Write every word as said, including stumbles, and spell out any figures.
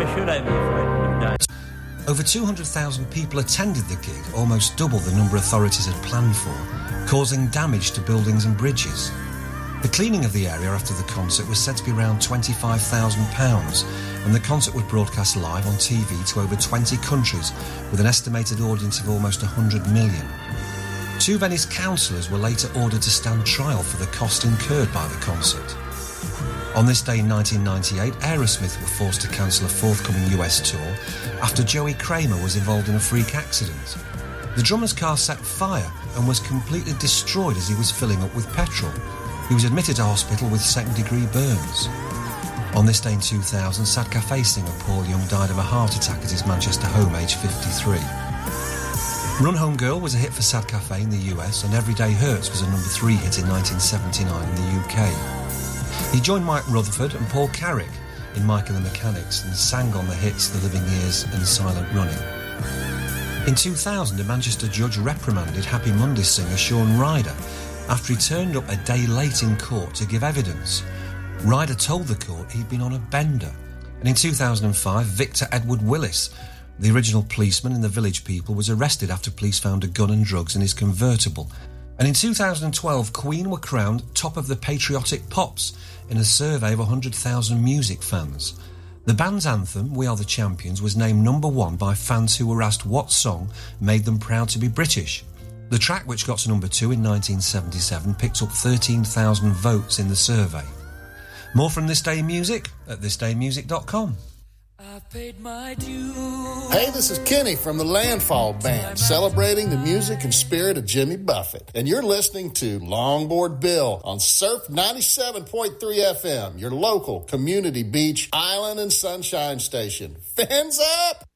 Why should I be frightened of dying? Over two hundred thousand people attended the gig, almost double the number authorities had planned for, causing damage to buildings and bridges. The cleaning of the area after the concert was said to be around twenty-five thousand pounds, and the concert was broadcast live on T V to over twenty countries, with an estimated audience of almost one hundred million. Two Venice councillors were later ordered to stand trial for the cost incurred by the concert. On this day in nineteen ninety-eight, Aerosmith were forced to cancel a forthcoming U S tour after Joey Kramer was involved in a freak accident. The drummer's car set fire and was completely destroyed as he was filling up with petrol. He was admitted to hospital with second-degree burns. On this day in two thousand, Sad Cafe singer Paul Young died of a heart attack at his Manchester home, aged fifty-three. Run Home Girl was a hit for Sad Cafe in the U S, and Everyday Hurts was a number three hit in nineteen seventy-nine in the U K. He joined Mike Rutherford and Paul Carrick in Mike and the Mechanics and sang on the hits The Living Years and Silent Running. In two thousand, a Manchester judge reprimanded Happy Monday singer Shaun Ryder after he turned up a day late in court to give evidence. Ryder told the court he'd been on a bender. And in two thousand five, Victor Edward Willis, the original policeman in The Village People, was arrested after police found a gun and drugs in his convertible. And in two thousand twelve, Queen were crowned top of the Patriotic Pops in a survey of one hundred thousand music fans. The band's anthem, We Are the Champions, was named number one by fans who were asked what song made them proud to be British. The track, which got to number two in nineteen seventy-seven, picked up thirteen thousand votes in the survey. More from This Day in Music at this day music dot com. I've paid my dues. Hey, this is Kenny from the Landfall Band, celebrating the music and spirit of Jimmy Buffett. And you're listening to Longboard Bill on Surf ninety-seven point three F M, your local community beach, island, and sunshine station. Fins up!